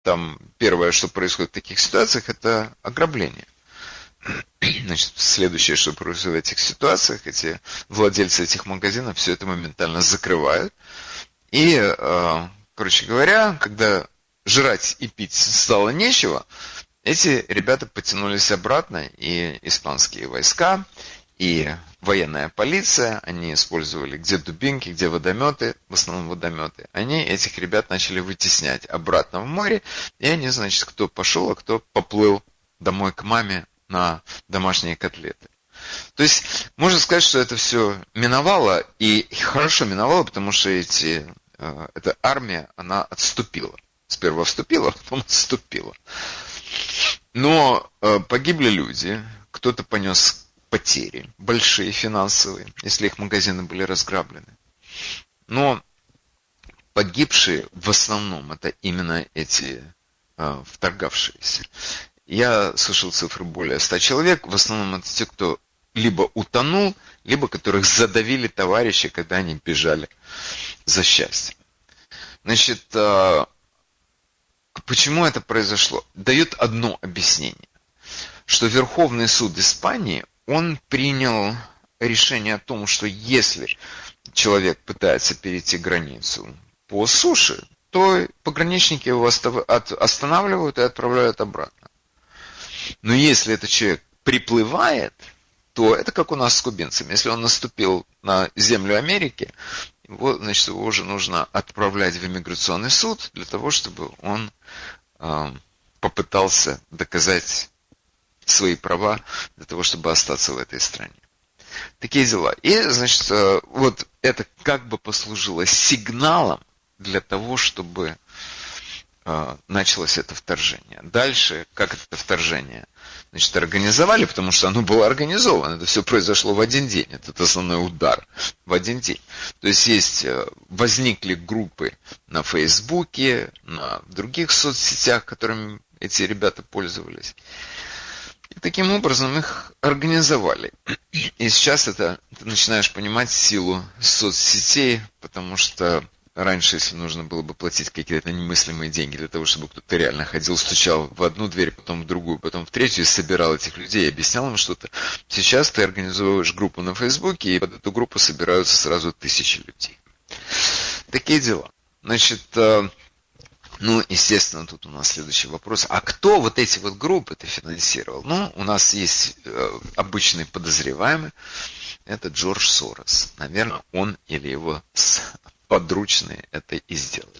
там первое, что происходит в таких ситуациях, это ограбление. Значит, следующее, что происходит в этих ситуациях, эти владельцы этих магазинов все это моментально закрывают. И, короче говоря, когда жрать и пить стало нечего, эти ребята потянулись обратно, и испанские войска, и военная полиция, они использовали где дубинки, где водометы, в основном водометы. Они этих ребят начали вытеснять обратно в море, и они, значит, кто пошел, а кто поплыл домой к маме на домашние котлеты. То есть, можно сказать, что это все миновало, и хорошо миновало, потому что эта армия, она отступила. Сперва вступила, а потом отступила. Но погибли люди, кто-то понес потери, большие финансовые, если их магазины были разграблены. Но погибшие в основном это именно эти вторгавшиеся. Я слышал цифры более 100 человек, в основном это те, кто либо утонул, либо которых задавили товарищи, когда они бежали за счастьем. Значит, почему это произошло? Дают одно объяснение, что Верховный суд Испании, он принял решение о том, что если человек пытается перейти границу по суше, то пограничники его останавливают и отправляют обратно. Но если этот человек приплывает, то это как у нас с кубинцами. Если он наступил на землю Америки, значит, его уже нужно отправлять в иммиграционный суд для того, чтобы он попытался доказать свои права для того, чтобы остаться в этой стране. Такие дела. И, значит, вот это как бы послужило сигналом для того, чтобы началось это вторжение. Дальше, как это вторжение, значит, организовали, потому что оно было организовано. Это все произошло в один день. Это основной удар в один день. То есть возникли группы на Фейсбуке, на других соцсетях, которыми эти ребята пользовались. И таким образом их организовали. И сейчас ты начинаешь понимать силу соцсетей, потому что раньше, если нужно было бы платить какие-то немыслимые деньги для того, чтобы кто-то реально ходил, стучал в одну дверь, потом в другую, потом в третью, и собирал этих людей, и объяснял им что-то. Сейчас ты организовываешь группу на Фейсбуке, и под эту группу собираются сразу 1000 людей. Такие дела. Значит, естественно, тут у нас следующий вопрос. А кто вот эти вот группы-то финансировал? У нас есть обычный подозреваемый. Это Джордж Сорос. Наверное, он или его подручные это и сделали.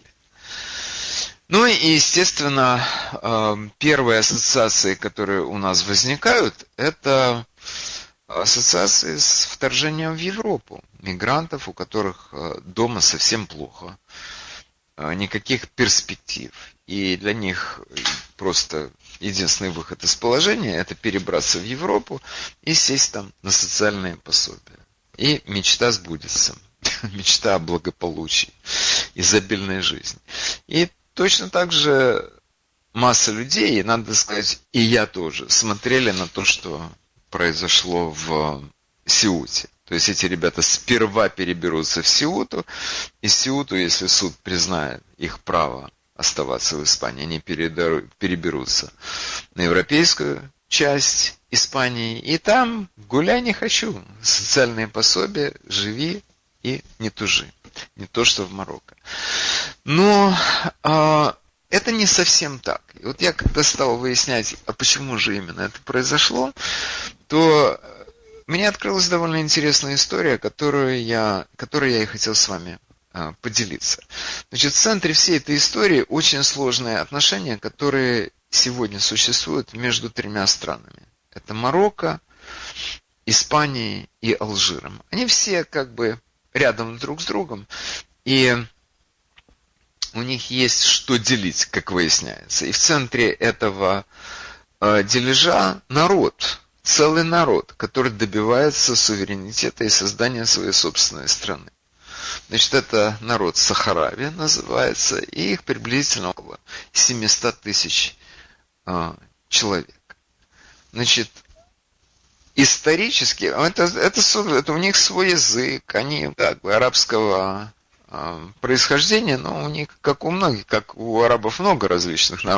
И, естественно, первые ассоциации, которые у нас возникают, это ассоциации с вторжением в Европу. Мигрантов, у которых дома совсем плохо. Никаких перспектив. И для них просто единственный выход из положения – это перебраться в Европу и сесть там на социальные пособия. И мечта сбудется. Мечта о благополучии, изобильной жизни. И точно так же масса людей, и надо сказать, и я тоже, смотрели на то, что произошло в Сеуте. То есть эти ребята сперва переберутся в Сеуту, и Сеуту, если суд признает их право оставаться в Испании, они переберутся на европейскую часть Испании, и там гуляй не хочу, социальные пособия, живи и не тужи. Не то, что в Марокко. Но это не совсем так. И вот я когда стал выяснять, а почему же именно это произошло, то мне открылась довольно интересная история, которой я и хотел с вами поделиться. Значит, в центре всей этой истории очень сложные отношения, которые сегодня существуют между 3 странами. Это Марокко, Испанией и Алжиром. Они все как бы рядом друг с другом, и у них есть что делить, как выясняется. И в центре этого дележа народ, целый народ, который добивается суверенитета и создания своей собственной страны. Значит, это народ Сахарави называется, и их приблизительно около 700 тысяч человек. Значит, исторически, это у них свой язык, они как бы арабского происхождения, но у них, как у многих, как у арабов много различных